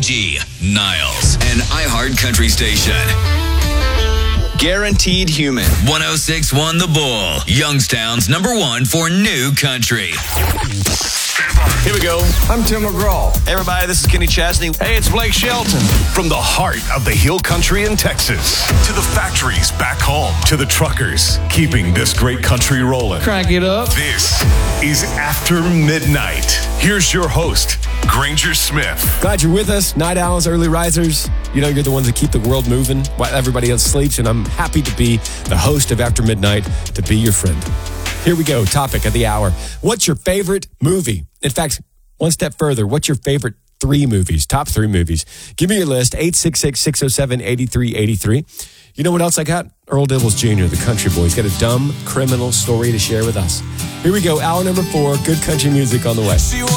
KG, Niles, and iHeart Country Station. Guaranteed Human. 106.1 The Bull, Youngstown's #1 for new country. Here we go. I'm Tim McGraw. Hey everybody, this is Kenny Chesney. Hey, it's Blake Shelton. From the heart of the Hill Country in Texas to the factories back home to the truckers keeping this great country rolling. Crank it up. This is After Midnight. Here's your host, Granger Smith. Glad you're with us, night owls, early risers. You know, you're the ones that keep the world moving while everybody else sleeps, and I'm happy to be the host of After Midnight, to be your friend. Here we go, topic of the hour. What's your favorite movie? In fact, one step further, what's your favorite top 3 movies? Give me your list, 866-607-8383. You know what else I got? Earl Dibbles Jr., the country boy. He's got a dumb criminal story to share with us. Here we go, hour number 4, good country music on the way.